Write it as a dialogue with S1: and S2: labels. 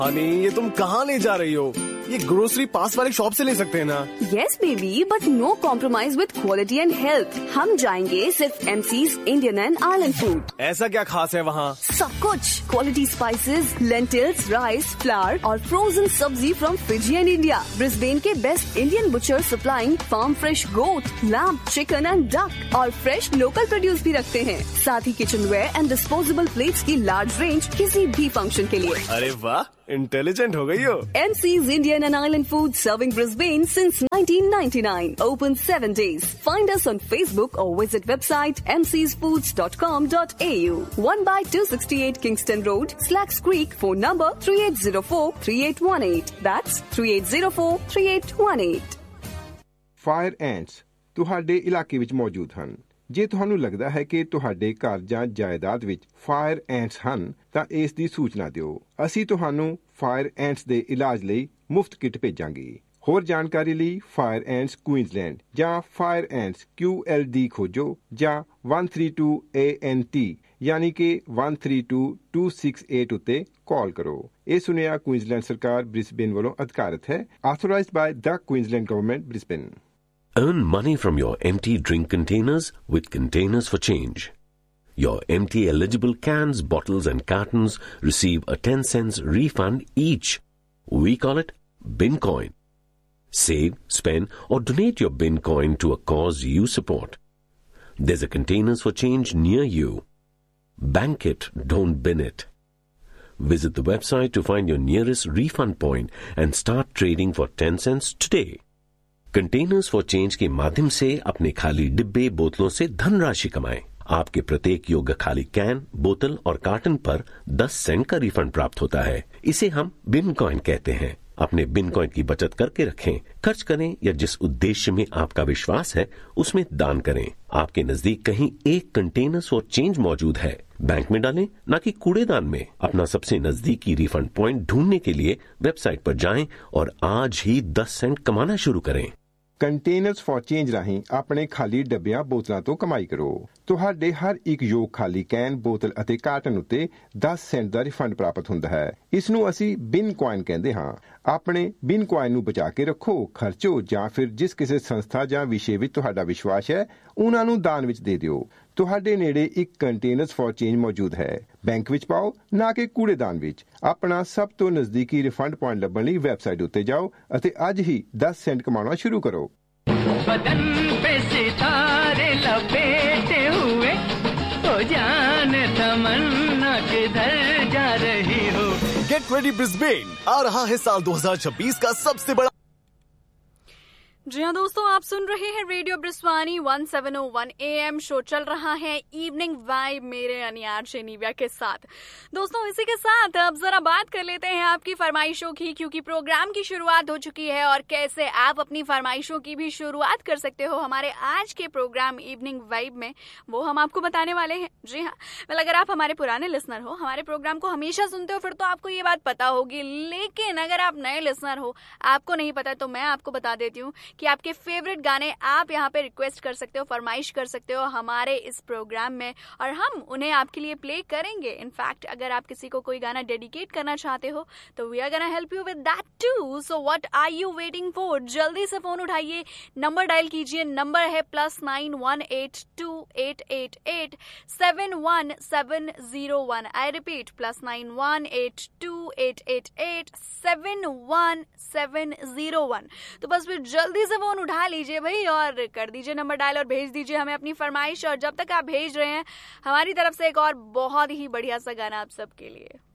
S1: हनी, ये तुम कहाँ ले जा रही हो? ये ग्रोसरी पास वाली शॉप से ले सकते हैं ना?
S2: Yes baby, but no compromise with quality and health. हम जाएंगे सिर्फ MCs Indian and island food.
S1: ऐसा क्या खास है वहाँ?
S2: सब कुछ, quality spices, lentils, rice, flower और फ्रोजन सब्जी from Fiji and India. Brisbane के best Indian butcher supplying farm fresh goat, lamb, chicken and duck और फ्रेश लोकल प्रोड्यूस भी रखते हैं। साथ ही kitchen where and disposable plates की लार्ज रेंज किसी भी फंक्शन के लिए।
S1: अरे वाह, इंटेलिजेंट हो गई हो।
S2: MC's Indian and Island Food serving Brisbane since 1999. Open 7 days. Find us on Facebook or visit website mcsfoods.com.au. 1/268 Kingston Road, Slacks Creek. Phone number 3804-3818. That's 3804-3818.
S3: Fire ਐਂਟਸ ਤੁਹਾਡੇ ਇਲਾਕੇ ਵਿੱਚ ਮੌਜੂਦ ਹਨ। ਜੇ ਤੁਹਾਨੂੰ ਲੱਗਦਾ ਹੈ ਕਿ ਤੁਹਾਡੇ ਘਰ ਜਾਂ ਜਾਇਦਾਦ ਵਿੱਚ ਫਾਇਰ ਐਂਟਸ ਹਨ ਤਾਂ ਇਸ ਦੀ ਸੂਚਨਾ ਦਿਓ। ਅਸੀਂ ਤੁਹਾਨੂੰ ਫਾਇਰ ਐਂਟਸ ਦੇ ਇਲਾਜ ਲਈ ਮੁਫਤ ਕਿੱਟ ਭੇਜਾਂਗੇ। ਹੋਰ ਜਾਣਕਾਰੀ ਲਈ ਫਾਇਰ ਐਂਟਸ ਕੁਈਨਜ਼ਲੈਂਡ ਜਾਂ ਫਾਇਰ ਐਂਟਸ QLD ਖੋਜੋ ਜਾਂ 132 ANT ਯਾਨੀ ਕਿ 132268 ਉੱਤੇ ਕਾਲ ਕਰੋ। ਇਹ ਸੁਨੇਹਾ ਕੁਈਨਜ਼ਲੈਂਡ ਸਰਕਾਰ ਬ੍ਰਿਸਬੇਨ ਵੱਲੋਂ ਅਧਿਕਾਰਤ ਹੈ। Authorised by the Queensland government Brisbane.
S4: Earn money from your empty drink containers with Containers for Change. Your empty eligible cans, bottles and cartons receive a 10 cents refund each. We call it Bin Coin. Save, spend or donate your Bin Coin to a cause you support. There's a Containers for Change near you. Bank it, don't bin it. Visit the website to find your nearest refund point and start trading for 10 cents today. Containers for change के माध्यम से अपने खाली डिब्बे बोतलों से धनराशि कमाएं। आपके प्रत्येक योग्य खाली कैन, बोतल और कार्टन पर 10 सेंट का रिफंड प्राप्त होता है। इसे हम बिन कॉइन कहते हैं। अपने बिन कॉइन की बचत करके रखें, खर्च करें या जिस उद्देश्य में आपका विश्वास है उसमें दान करें। आपके नजदीक कहीं एक कंटेनर्स फॉर चेंज मौजूद है, बैंक में डालें ना कि कूड़ेदान में। अपना सबसे नजदीकी रिफंड पॉइंट ढूंढने के लिए वेबसाइट पर जाएं और आज ही 10 सेंट कमाना शुरू करें।
S3: ਕੰਟੇਨਰਸ ਫॉर ਚੇਂਜ ਰਾਹੀਂ ਆਪਣੇ ਖਾਲੀ ਡੱਬਿਆਂ ਬੋਤਲਾਂ ਤੋਂ ਕਮਾਈ ਕਰੋ। ਤੁਹਾਡੇ ਹਰ ਇੱਕ ਯੋਗ ਖਾਲੀ ਕੈਨ, ਬੋਤਲ ਅਤੇ ਕਾਰਟਨ ਉੱਤੇ 10 ਸੈਂਟ ਦਾ ਰਿਫੰਡ ਪ੍ਰਾਪਤ ਹੁੰਦਾ ਹੈ। ਇਸ ਨੂੰ ਅਸੀਂ ਬਿਨ ਕੁਆਇਨ ਕਹਿੰਦੇ ਹਾਂ। ਆਪਣੇ ਬਿਨ ਕੁਆਇਨ ਨੂੰ ਬਚਾ ਕੇ ਰੱਖੋ, ਖਰਚੋ ਜਾਂ ਫਿਰ ਜਿਸ ਕਿਸੇ ਸੰਸਥਾ ਜਾਂ ਵਿਸ਼ੇ ਵਿੱਚ ਤੁਹਾਡਾ ਵਿਸ਼ਵਾਸ ਹੈ ਉਹਨਾਂ ਨੂੰ ਦਾਨ ਵਿੱਚ ਦੇ ਦਿਓ। ਤੁਹਾਡੇ ਨੇੜੇ ਇੱਕ ਕੰਟੇਨਰਸ ਫॉर ਚੇਂਜ ਮੌਜੂਦ ਹੈ। ਬੈਂਕ ਵਿੱਚ ਪਾਓ ਨਾ ਕਿ ਕੂੜੇਦਾਨ ਵਿੱਚ। ਆਪਣਾ ਸਭ ਤੋਂ ਨਜ਼ਦੀਕੀ ਰਿਫੰਡ ਪੁਆਇੰਟ ਲੱਭਣ ਲਈ ਵੈਬਸਾਈਟ ਉੱਤੇ ਜਾਓ ਅਤੇ ਅੱਜ ਹੀ 10 ਸੈਂਟ ਕਮਾਉਣਾ ਸ਼ੁਰੂ ਕਰੋ।
S5: बदन पे सितारे लपेटे हुए तो जान तमन्ना किधर जा रही हो।
S1: गेट रेडी ब्रिस्बेन, आ रहा है साल 2026 का सबसे बड़ा।
S6: जी हाँ दोस्तों, आप सुन रहे हैं रेडियो ब्रिस्वानी 1701 AM। शो चल रहा है इवनिंग वाइब मेरे यानी आरजे निव्या के साथ। दोस्तों इसी के साथ अब जरा बात कर लेते हैं आपकी फरमाइशों की, क्योंकि प्रोग्राम की शुरुआत हो चुकी है और कैसे आप अपनी फरमाइशों की भी शुरुआत कर सकते हो हमारे आज के प्रोग्राम इवनिंग वाइब में, वो हम आपको बताने वाले हैं। जी हाँ, अगर आप हमारे पुराने लिसनर हो, हमारे प्रोग्राम को हमेशा सुनते हो, फिर तो आपको ये बात पता होगी। लेकिन अगर आप नए लिसनर हो, आपको नहीं पता, तो मैं आपको बता देती हूँ कि आपके फेवरेट गाने आप यहाँ पे रिक्वेस्ट कर सकते हो, फरमाइश कर सकते हो हमारे इस प्रोग्राम में, और हम उन्हें आपके लिए प्ले करेंगे। इनफैक्ट अगर आप किसी को कोई गाना डेडिकेट करना चाहते हो तो we are gonna help you with that to. So what are you waiting for? जल्दी से फोन उठाइए, नंबर डायल कीजिए। नंबर है +9182887171। I repeat +918288871701। तो बस फिर जल्दी से फोन उठा लीजिए भाई और कर दीजिए नंबर डायल और भेज दीजिए हमें अपनी फरमाइश। और जब तक आप भेज रहे हैं, हमारी तरफ से एक और बहुत ही बढ़िया सा गाना आप सबके लिए।